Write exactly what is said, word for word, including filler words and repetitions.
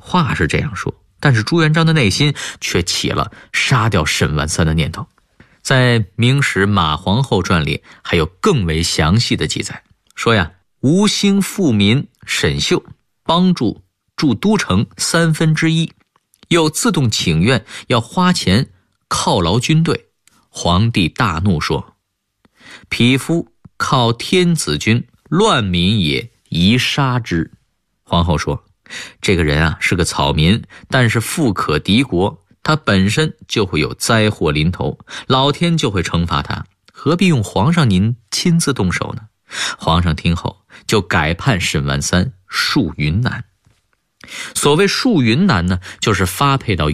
话是这样说，但是朱元璋的内心却起了杀掉沈万三的念头。在《明史马皇后传》里还有更为详细的记载，说呀，吴兴富民沈绣帮助驻都城三分之一，又自动请愿要花钱犒劳军队。皇帝大怒说：匹夫靠天子军，乱民也，宜杀之。皇后说，这个人啊是个草民，但是富可敌国，他本身就会有灾祸临头，老天就会惩罚他，何必用皇上您亲自动手呢？皇上听后就改判沈万三戍云南。所谓戍云南呢，就是发配到